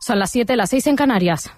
Son las 7, las 6 en Canarias.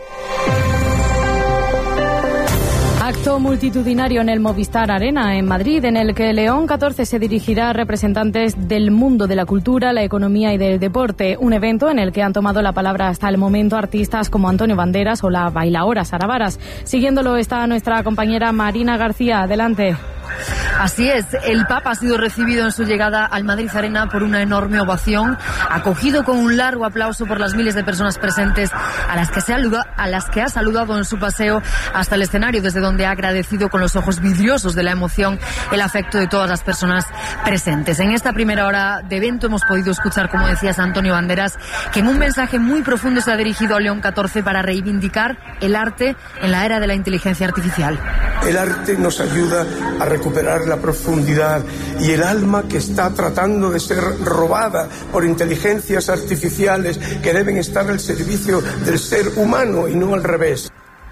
Acto multitudinario en el Movistar Arena, en Madrid, en el que León XIV se dirigirá a representantes del mundo de la cultura, la economía y del deporte. Un evento en el que han tomado la palabra hasta el momento artistas como Antonio Banderas o la bailaora Sara Varas. Siguiéndolo está nuestra compañera Marina García. Adelante. Así es, el Papa ha sido recibido en su llegada al Madrid Arena por una enorme ovación, acogido con un largo aplauso por las miles de personas presentes a las que ha saludado en su paseo hasta el escenario, desde donde ha agradecido con los ojos vidriosos de la emoción el afecto de todas las personas presentes. En esta primera hora de evento hemos podido escuchar, como decías, a Antonio Banderas, que en un mensaje muy profundo se ha dirigido a León XIV para reivindicar el arte en la era de la inteligencia artificial. El arte nos ayuda a recuperar la profundidad y el alma que está tratando de ser robada por inteligencias artificiales que deben estar al servicio del ser humano y no al revés.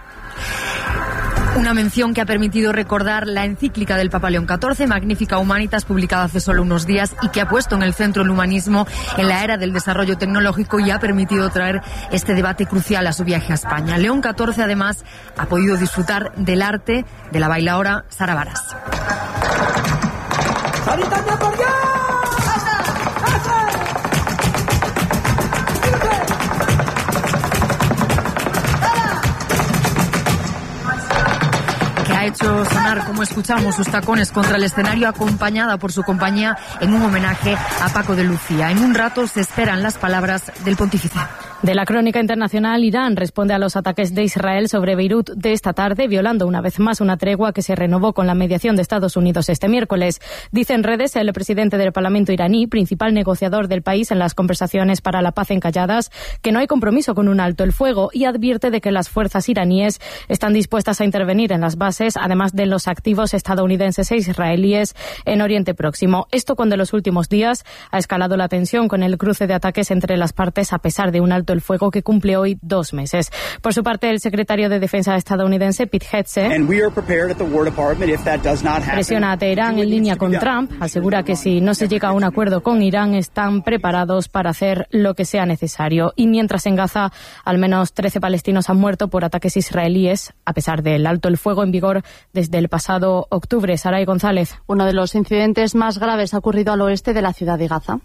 Una mención que ha permitido recordar la encíclica del Papa León XIV, Magnificat Humanitas, publicada hace solo unos días y que ha puesto en el centro el humanismo en la era del desarrollo tecnológico y ha permitido traer este debate crucial a su viaje a España. León XIV, además, ha podido disfrutar del arte de la bailaora Sara Varas. Ha hecho sonar, como escuchamos, sus tacones contra el escenario, acompañada por su compañía en un homenaje a Paco de Lucía. En un rato se esperan las palabras del pontífice. De la crónica internacional, Irán responde a los ataques de Israel sobre Beirut de esta tarde, violando una vez más una tregua que se renovó con la mediación de Estados Unidos este miércoles. Dice en redes el presidente del Parlamento iraní, principal negociador del país en las conversaciones para la paz encalladas, que no hay compromiso con un alto el fuego y advierte de que las fuerzas iraníes están dispuestas a intervenir en las bases, además de los activos estadounidenses e israelíes en Oriente Próximo. Esto cuando en los últimos días ha escalado la tensión con el cruce de ataques entre las partes a pesar de un alto el fuego que cumple hoy 2 meses. Por su parte, el secretario de Defensa estadounidense, Pete Hegseth, presiona a Teherán en línea con Trump, asegura que si no se llega a un acuerdo con Irán, están preparados para hacer lo que sea necesario. Y mientras en Gaza, al menos 13 palestinos han muerto por ataques israelíes, a pesar del alto el fuego en vigor desde el pasado octubre. Saray González. Uno de los incidentes más graves ha ocurrido al oeste de la ciudad de Gaza,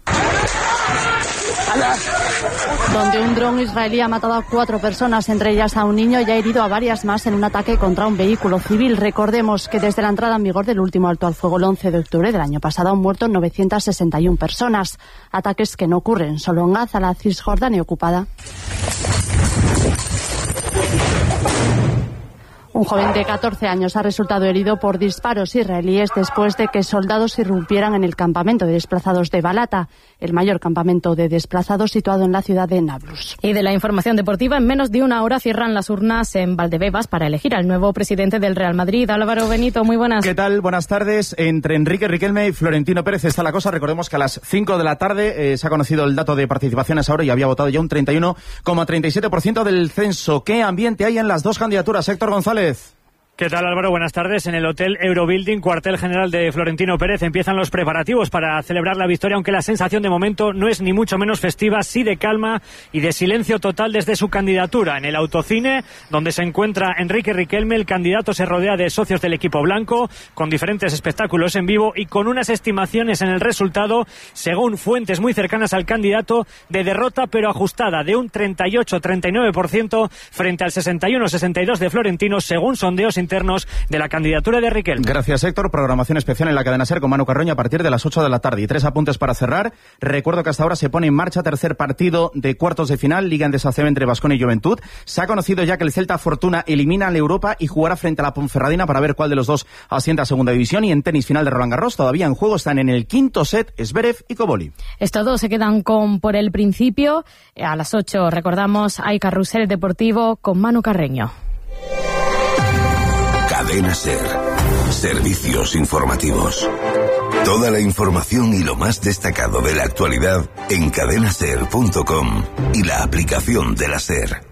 donde un dron israelí ha matado a 4 personas, entre ellas a un niño, y ha herido a varias más en un ataque contra un vehículo civil. Recordemos que desde la entrada en vigor del último alto al fuego el 11 de octubre del año pasado han muerto 961 personas. Ataques que no ocurren solo en Gaza, la Cisjordania ocupada. Un joven de 14 años ha resultado herido por disparos israelíes después de que soldados irrumpieran en el campamento de desplazados de Balata, el mayor campamento de desplazados situado en la ciudad de Nablus. Y de la información deportiva, en menos de una hora cierran las urnas en Valdebebas para elegir al nuevo presidente del Real Madrid. Álvaro Benito, muy buenas. ¿Qué tal? Buenas tardes. Entre Enrique Riquelme y Florentino Pérez está la cosa. Recordemos que a las 5 de la tarde se ha conocido el dato de participaciones ahora y había votado ya un 31,37% del censo. ¿Qué ambiente hay en las dos candidaturas? Héctor González. ¿Qué tal, Álvaro? Buenas tardes. En el Hotel Eurobuilding, cuartel general de Florentino Pérez, empiezan los preparativos para celebrar la victoria, aunque la sensación de momento no es ni mucho menos festiva, sí de calma y de silencio total desde su candidatura. En el autocine, donde se encuentra Enrique Riquelme, el candidato se rodea de socios del equipo blanco, con diferentes espectáculos en vivo y con unas estimaciones en el resultado, según fuentes muy cercanas al candidato, de derrota pero ajustada, de un 38-39% frente al 61-62% de Florentino, según sondeos internos de la candidatura de Riquelme. Gracias, Héctor. Programación especial en la cadena SER con Manu Carroña a partir de las 8 de la tarde. Y 3 apuntes para cerrar. Recuerdo que hasta ahora se pone en marcha tercer partido de cuartos de final, Liga Endesa CB entre Baskonia y Juventud. Se ha conocido ya que el Celta Fortuna elimina a la Europa y jugará frente a la Ponferradina para ver cuál de los dos asciende a segunda división. Y en tenis, final de Roland Garros, todavía en juego están en el quinto set Zverev y Koboli. Estos dos se quedan con por el principio. A las 8 recordamos hay Carrusel Deportivo con Manu Carreño. Cadena SER. Servicios informativos. Toda la información y lo más destacado de la actualidad en cadenaser.com y la aplicación de la SER.